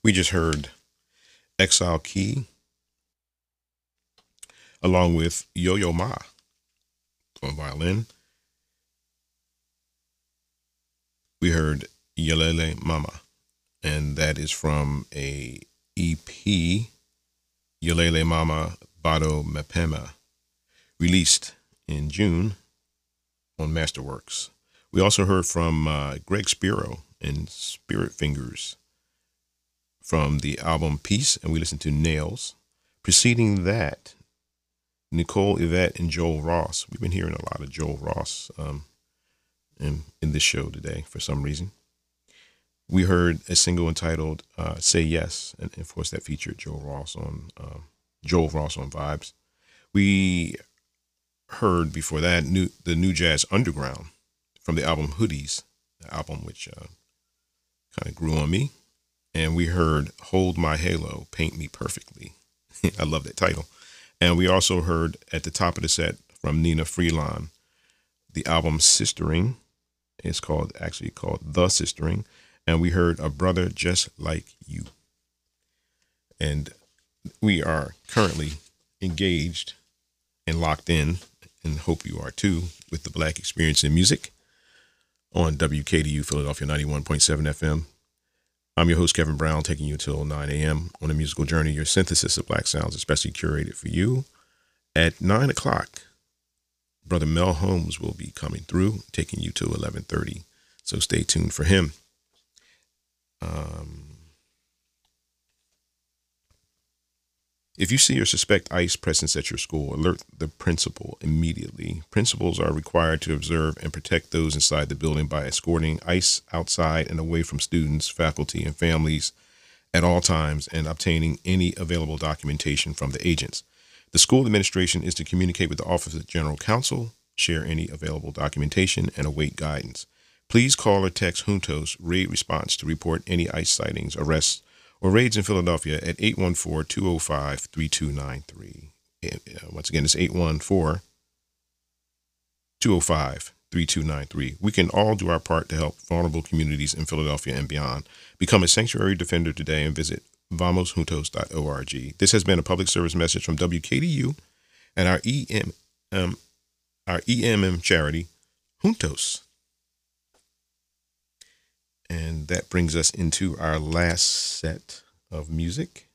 We just heard Exile Key along with Yo Yo Ma on violin. We heard Yelele Mama, and that is from a EP, Yelele Mama Bado Mapema, released in June on Masterworks. We also heard from Greg Spiro and Spirit Fingers from the album Peace, and we listened to Nails. Preceding that, Nicole Yvette and Joel Ross. We've been hearing a lot of Joel Ross in this show today for some reason. We heard a single entitled Say Yes, and of course that featured Joel Ross on Vibes. We heard before that the New Jazz Underground from the album Hoodies, the album which kind of grew on me. And we heard Hold My Halo, Paint Me Perfectly. I love that title. And we also heard at the top of the set from Nina Freelon, the album Sistering. It's actually called The Sistering. And we heard A Brother Just Like You. And we are currently engaged and locked in, and hope you are too, with the Black Experience in Music on WKDU Philadelphia 91.7 FM. I'm your host, Kevin Brown, taking you until 9 a.m. on a musical journey, your synthesis of Black sounds, especially curated for you. At 9 o'clock, Brother Mel Holmes will be coming through, taking you to 11:30. So stay tuned for him. If you see or suspect ICE presence at your school, alert the principal immediately. Principals are required to observe and protect those inside the building by escorting ICE outside and away from students, faculty, and families at all times and obtaining any available documentation from the agents. The school administration is to communicate with the Office of General Counsel, share any available documentation, and await guidance. Please call or text Juntos Raid Response to report any ICE sightings, arrests, or raids in Philadelphia at 814-205-3293. Once again, it's 814-205-3293. We can all do our part to help vulnerable communities in Philadelphia and beyond. Become a sanctuary defender today and visit vamosjuntos.org. This has been a public service message from WKDU and our EMM charity, Juntos. And that brings us into our last set of music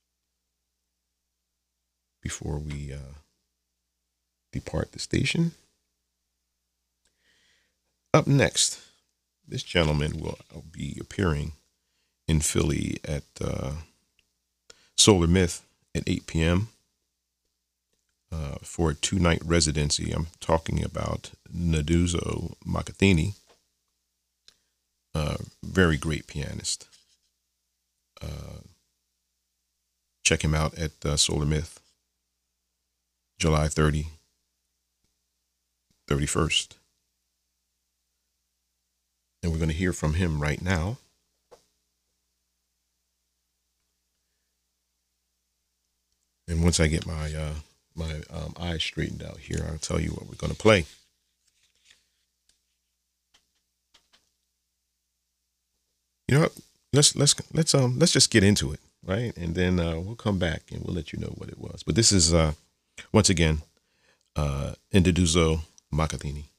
before we depart the station. Up next, this gentleman will be appearing in Philly at Solar Myth at 8 p.m. For a 2-night residency. I'm talking about Nduzo Makathini. Very great pianist. Check him out at Solar Myth, July 31st. And we're going to hear from him right now. And once I get my eyes straightened out here, I'll tell you what we're going to play. You know what? Let's just get into it, right? And then we'll come back and we'll let you know what it was. But this is once again Nduzo Makathini.